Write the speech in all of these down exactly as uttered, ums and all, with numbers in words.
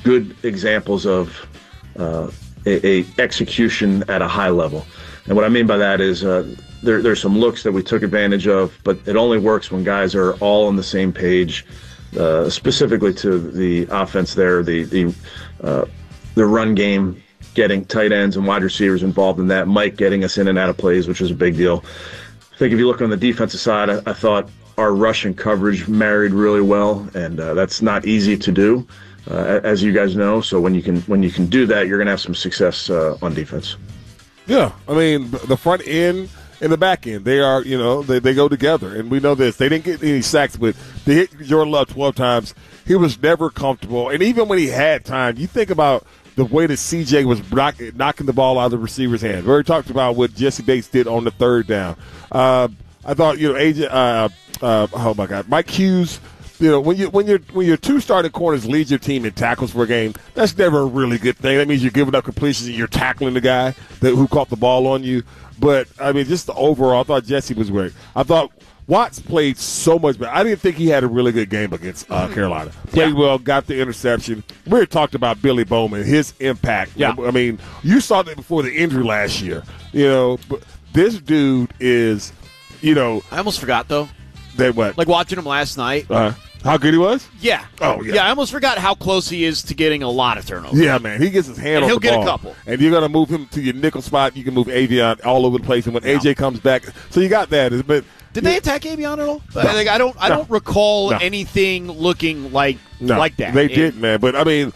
good examples of uh, a, a execution at a high level. And what I mean by that is uh, there, there's some looks that we took advantage of, but it only works when guys are all on the same page, uh, specifically to the offense there, the the uh, the run game, getting tight ends and wide receivers involved in that, Mike getting us in and out of plays, which was a big deal. I think if you look on the defensive side, I, I thought our rush and coverage married really well, and uh, that's not easy to do, uh, as you guys know. So when you can when you can do that, you're going to have some success uh, on defense. Yeah, I mean, the front end and the back end, they are, you know, they, they go together. And we know this. They didn't get any sacks, but they hit Jordan Love twelve times. He was never comfortable. And even when he had time, you think about the way that C J was block, knocking the ball out of the receiver's hands. We already talked about what Jesse Bates did on the third down. Uh, I thought, you know, A J, uh, uh, oh, my God, Mike Hughes, you know, when you when you're when your two starting corners lead your team in tackles for a game, that's never a really good thing. That means you're giving up completions and you're tackling the guy that who caught the ball on you. But I mean, just the overall, I thought Jesse was great. I thought Watts played so much better. I didn't think he had a really good game against uh, Carolina. Played yeah. well, got the interception. We already talked about Billy Bowman, his impact. Yeah. I mean, you saw that before the injury last year. You know, but this dude is, you know, I almost forgot though. That what? Like watching him last night. Uh, how good he was? Yeah. Oh, yeah. Yeah, I almost forgot how close he is to getting a lot of turnovers. Yeah, man. He gets his hand and on he'll the get ball. a couple. And you're going to move him to your nickel spot. You can move Avion all over the place. And when Yeah. A J comes back, so you got that. But Did they attack Avion at all? No. Like, I don't. I No. don't recall No. anything looking like no, like that. They It- did, man. But I mean,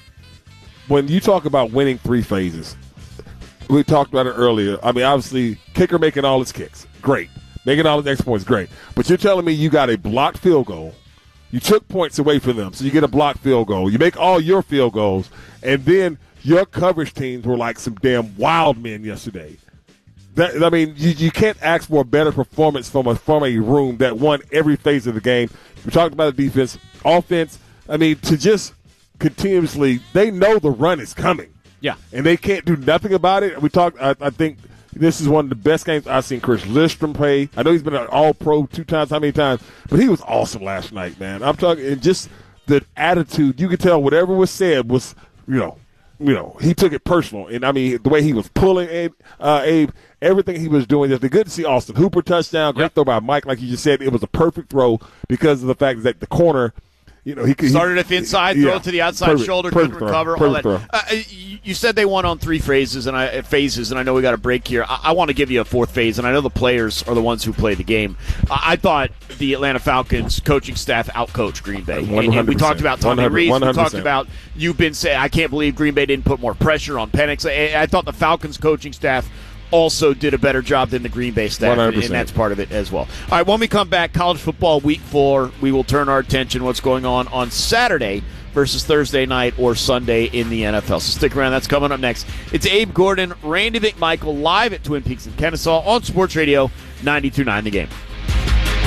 when you talk about winning three phases, we talked about it earlier. I mean, obviously, kicker making all his kicks, great. Making all his extra points, great. But you're telling me you got a blocked field goal. You took points away from them, so you get a blocked field goal. You make all your field goals, and then your coverage teams were like some damn wild men yesterday. That, I mean, you, you can't ask for a better performance from a from a room that won every phase of the game. We talked about the defense, offense. I mean, to just continuously, they know the run is coming. Yeah. And they can't do nothing about it. We talked, I, I think this is one of the best games I've seen Chris Lindstrom play. I know he's been an all-pro two times, how many times, but he was awesome last night, man. I'm talking, and just the attitude, you could tell whatever was said was, you know, you know, he took it personal. And, I mean, the way he was pulling Abe, uh, Abe everything he was doing. Just good to see Austin Hooper touchdown. Great yep. throw by Mike, like you just said. It was a perfect throw because of the fact that the corner, you know, he could started he, at the inside, yeah, throw it to the outside perfect, shoulder, perfect couldn't recover. Throw, all that. Uh, you, you said they won on three phases, and I phases, and I know we got a break here. I, I want to give you a fourth phase, and I know the players are the ones who play the game. I, I thought the Atlanta Falcons coaching staff outcoached Green Bay, and, and we talked about Tommy Rees. We talked about you've been saying I can't believe Green Bay didn't put more pressure on Penix. I, I thought the Falcons coaching staff also did a better job than the Green Bay staff, one hundred percent. And that's part of it as well. All right, when we come back, college football week four, we will turn our attention what's going on on Saturday versus Thursday night or Sunday in the N F L. So stick around. That's coming up next. It's Abe Gordon, Randy McMichael, live at Twin Peaks in Kennesaw on Sports Radio ninety-two point nine The Game.